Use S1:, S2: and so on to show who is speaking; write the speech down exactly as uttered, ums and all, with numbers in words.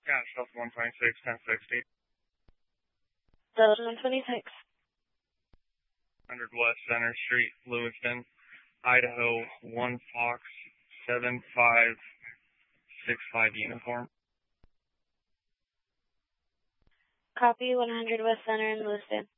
S1: Yeah, South one twenty-six, ten sixty.
S2: Delta one twenty-six.
S1: one hundred West Center Street, Lewiston, Idaho, one Fox, seven five six five uniform.
S2: Copy, one hundred West Center in Lewiston.